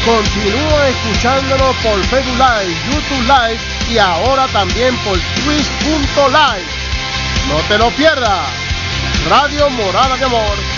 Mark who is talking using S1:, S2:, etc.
S1: Continúa escuchándonos por Facebook Live, YouTube Live y ahora también por Twitch.live. No te lo pierdas. Radio Morada de Amor